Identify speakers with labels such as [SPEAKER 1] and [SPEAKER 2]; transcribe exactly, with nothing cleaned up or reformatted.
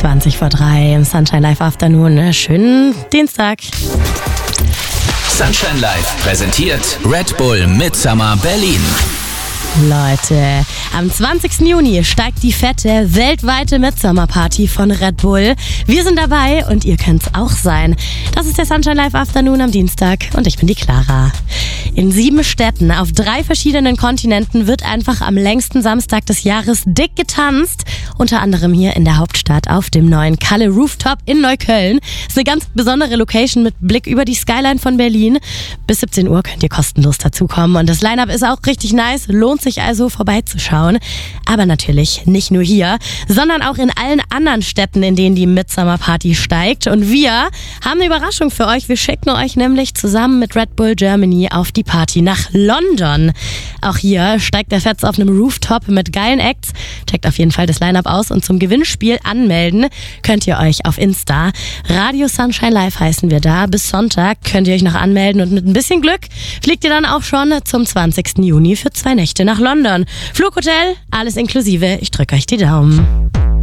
[SPEAKER 1] zwanzig vor drei im Sunshine Live Afternoon. Schönen Dienstag.
[SPEAKER 2] Sunshine Live präsentiert Red Bull Midsummer Berlin.
[SPEAKER 1] Leute, am zwanzigsten Juni steigt die fette weltweite Midsummer-Party von Red Bull. Wir sind dabei und ihr könnt's auch sein. Das ist der Sunshine Live Afternoon am Dienstag und ich bin die Clara. In sieben Städten auf drei verschiedenen Kontinenten wird einfach am längsten Samstag des Jahres dick getanzt. Unter anderem hier in der Hauptstadt auf dem neuen Kalle Rooftop in Neukölln. Ist eine ganz besondere Location mit Blick über die Skyline von Berlin. Bis siebzehn Uhr könnt ihr kostenlos dazukommen und das Line-Up ist auch richtig nice. Lohnt sich also vorbeizuschauen. Aber natürlich nicht nur hier, sondern auch in allen anderen Städten, in denen die Midsummer Party steigt. Und wir haben eine Überraschung für euch. Wir schicken euch nämlich zusammen mit Red Bull Germany auf die Party nach London. Auch hier steigt der Fetz auf einem Rooftop mit geilen Acts. Checkt auf jeden Fall das Line-Up aus und zum Gewinnspiel anmelden könnt ihr euch auf Insta. Radio Sunshine Live heißen wir da. Bis Sonntag könnt ihr euch noch anmelden und mit ein bisschen Glück fliegt ihr dann auch schon zum zwanzigsten Juni für zwei Nächte nach London. Flughotel, alles inklusive. Ich drücke euch die Daumen.